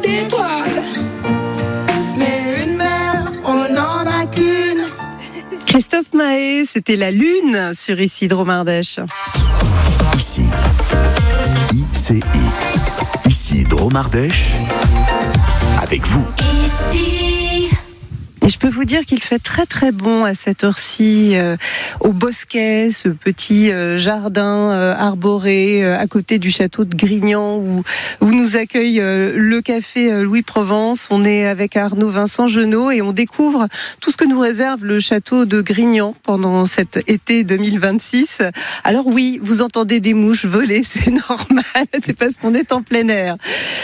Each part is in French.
d'étoiles. Mais une mère, on n'en a qu'une. Christophe Mahé, c'était La Lune sur Ici Dromardèche. Ici, ICI. Ici Dromardèche, avec vous. Et je peux vous dire qu'il fait très très bon à cette heure-ci au Bosquet, ce petit jardin arboré à côté du château de Grignan où nous accueille le café Louis Provence. On est avec Arnaud Vincent Genot et on découvre tout ce que nous réserve le château de Grignan pendant cet été 2026. Alors oui, vous entendez des mouches voler, c'est normal, c'est parce qu'on est en plein air.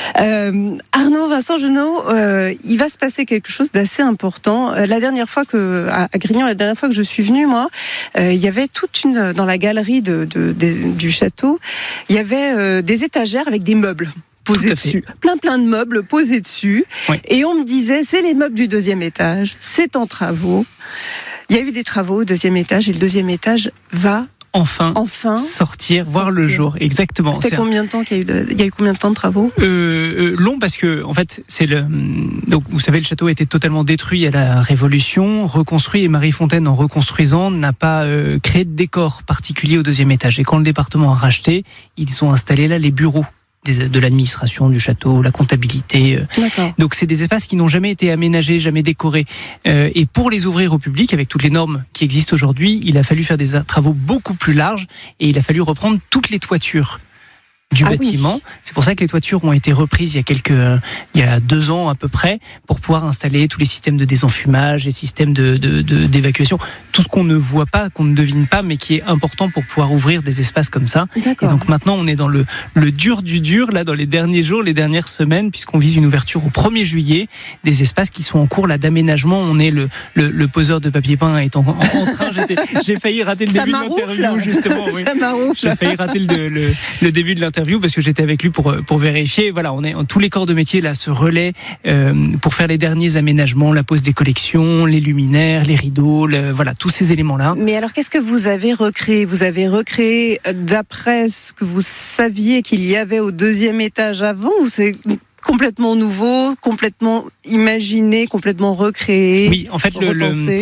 Arnaud Vincent Genot, il va se passer quelque chose d'assez important. La dernière fois à Grignan, la dernière fois que je suis venue, moi, il y avait dans la galerie du château, il y avait des étagères avec des meubles posés dessus. Plein de meubles posés dessus. Oui. Et on me disait, c'est les meubles du 2e étage, c'est en travaux. Il y a eu des travaux au 2e étage et le 2e étage va enfin sortir, voir le jour. Exactement. Ça fait combien de temps qu'il y a eu combien de temps de travaux ? Long, parce que en fait donc vous savez, le château a été totalement détruit à la Révolution, reconstruit, et Marie Fontaine, en reconstruisant, n'a pas créé de décor particulier au 2e étage. Et quand le département a racheté, ils ont installé là les bureaux de l'administration du château, la comptabilité. Donc c'est des espaces qui n'ont jamais été aménagés, jamais décorés. Et pour les ouvrir au public, avec toutes les normes qui existent aujourd'hui, il a fallu faire des travaux beaucoup plus larges et il a fallu reprendre toutes les toitures du bâtiment. Oui. C'est pour ça que les toitures ont été reprises il y a 2 ans à peu près, pour pouvoir installer tous les systèmes de désenfumage, les systèmes d'évacuation, tout ce qu'on ne voit pas, qu'on ne devine pas, mais qui est important pour pouvoir ouvrir des espaces comme ça. D'accord. Et donc maintenant, on est dans le dur du dur, là, dans les derniers jours, les dernières semaines, puisqu'on vise une ouverture au 1er juillet, des espaces qui sont en cours là d'aménagement. On est le poseur de papier peint est en train. J'ai failli rater le début de l'interview, justement. Oui. Ça m'arroufe. J'ai failli rater le début de l'interview parce que j'étais avec lui pour vérifier. Voilà, tous les corps de métier là se relaient pour faire les derniers aménagements, la pose des collections, les luminaires, les rideaux, voilà, tous ces éléments-là. Mais alors, qu'est-ce que vous avez recréé ? Vous avez recréé d'après ce que vous saviez qu'il y avait au 2e étage avant, ou c'est complètement nouveau, complètement imaginé, complètement recréé? Oui, en fait, il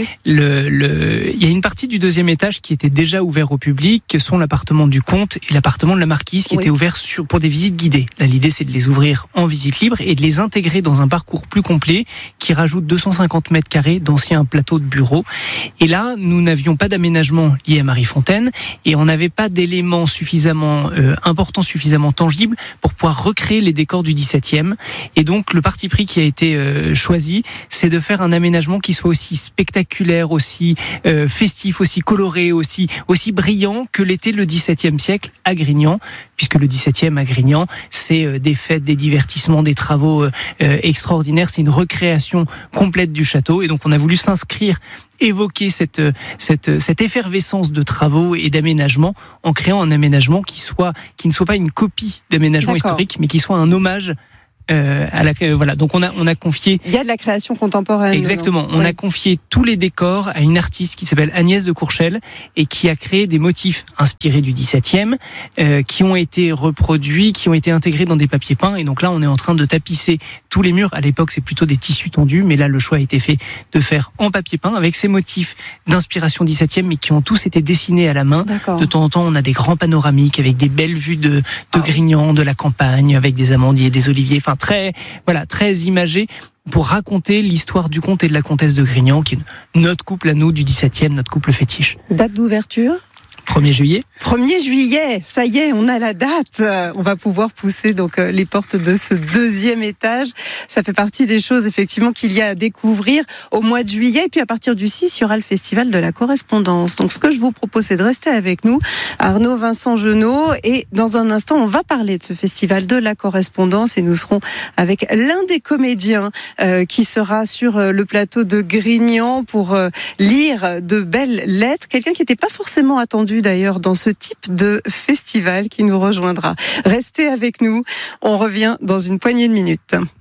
y a une partie du 2e étage qui était déjà ouvert au public, que sont l'appartement du comte et l'appartement de la marquise, qui étaient ouverts pour des visites guidées. Là, l'idée, c'est de les ouvrir en visite libre et de les intégrer dans un parcours plus complet qui rajoute 250 mètres carrés d'anciens plateaux de bureaux. Et là, nous n'avions pas d'aménagement lié à Marie Fontaine et on n'avait pas d'éléments suffisamment importants, suffisamment tangibles pour pouvoir recréer les décors du 17e. Et donc le parti pris qui a été choisi, c'est de faire un aménagement qui soit aussi spectaculaire, aussi festif, aussi coloré, aussi brillant que l'était le XVIIe siècle à Grignan, puisque le XVIIe à Grignan, c'est des fêtes, des divertissements, des travaux extraordinaires. C'est une recréation complète du château, et donc on a voulu évoquer cette effervescence de travaux et d'aménagement en créant un aménagement qui ne soit pas une copie d'aménagement historique, mais qui soit un hommage voilà. Donc on a confié. Il y a de la création contemporaine. Exactement. On a confié tous les décors à une artiste qui s'appelle Agnès de Courchel et qui a créé des motifs inspirés du XVIIe, qui ont été reproduits, qui ont été intégrés dans des papiers peints. Et donc là, on est en train de tapisser tous les murs. À l'époque, c'est plutôt des tissus tendus, mais là, le choix a été fait de faire en papier peint avec ces motifs d'inspiration XVIIe, mais qui ont tous été dessinés à la main. D'accord. De temps en temps, on a des grands panoramiques avec des belles vues de Grignan, de la campagne, avec des amandiers, des oliviers. Enfin, très imagé pour raconter l'histoire du comte et de la comtesse de Grignan, qui est notre couple à nous du XVIIe, notre couple fétiche. Date d'ouverture ? 1er juillet. 1er juillet, ça y est, on a la date. On va pouvoir pousser donc les portes de ce 2e étage. Ça fait partie des choses effectivement qu'il y a à découvrir au mois de juillet. Et puis à partir du 6, il y aura le festival de la correspondance. Donc ce que je vous propose, c'est de rester avec nous, Arnaud Vincent Genot. Et dans un instant, on va parler de ce festival de la correspondance et nous serons avec l'un des comédiens qui sera sur le plateau de Grignan pour lire de belles lettres. Quelqu'un qui n'était pas forcément attendu d'ailleurs dans ce type de festival qui nous rejoindra. Restez avec nous, on revient dans une poignée de minutes.